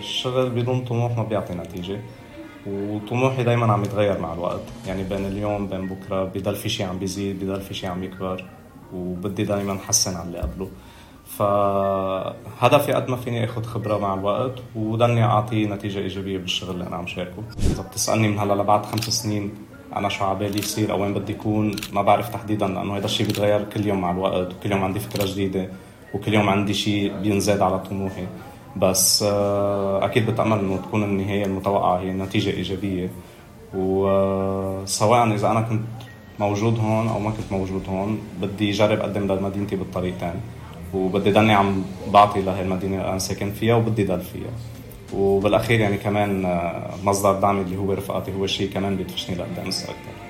الشغل بدون طموح ما بيعطي نتيجة، وطموحي دايما عم يتغير مع الوقت. يعني بين اليوم بين بكرة بضل في شي عم بيزيد، بضل في شي عم يكبر، وبدي دايما حسن على اللي قبله. فهدفي قد ما فيني اخذ خبرة مع الوقت وضلني اعطي نتيجة ايجابية بالشغل اللي انا عم شاركه. اذا بتسألني من هلا لبعد 5 سنين انا شو عبالي يصير او وين بدي يكون، ما بعرف تحديدا، لانه هذا الشيء بيتغير كل يوم مع الوقت، وكل يوم عندي فكرة جديدة، وكل يوم عندي شيء بينزاد على طموحي. بس اكيد بتأمل انه تكون النهاية المتوقعة هي نتيجة ايجابية. وسواء اذا انا كنت موجود هون او ما كنت موجود هون، بدي جرب اقدم لمدينتي بالطريقتين، وبدي ضلني عم بعطي لهي المدينة اللي انا ساكن فيها وبدي ضل فيها. وبالاخير يعني كمان مصدر دعمي اللي هو رفقاتي هو شيء كمان بيدفشني لقدام اكثر.